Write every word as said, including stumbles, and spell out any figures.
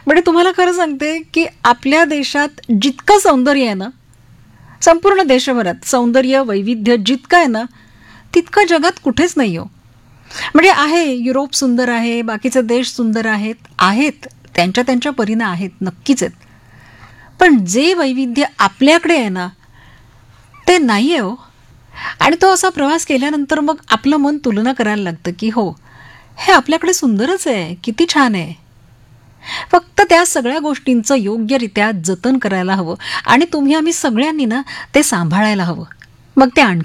म्हणजे तुम्हाला खरं सांगते की आपल्या देशात जितकं सौंदर्य आहे ना, संपूर्ण देशभरात सौंदर्य वैविध्य जितकं आहे ना, तितकं जगात कुठेच नाही हो. म्हणजे आहे, युरोप सुंदर आहे, बाकीचे देश सुंदर आहेत आहेत त्यांच्या त्यांच्या परीनं आहेत, नक्कीच आहेत. पण जे वैविध्य आपल्याकडे आहे ना, ते नाही आहे हो. आणि तो असा प्रवास केल्यानंतर मग आपलं मन तुलना करायला लागतं की हो, हे आपल्याकडे सुंदरच आहे, किती छान आहे. फक्त त्या सगळ्या गोष्टींचं योग्यरित्या जतन करायला हवं आणि तुम्ही आम्ही सगळ्यांनी ना ते सांभाळायला हवं. मग ते आणखी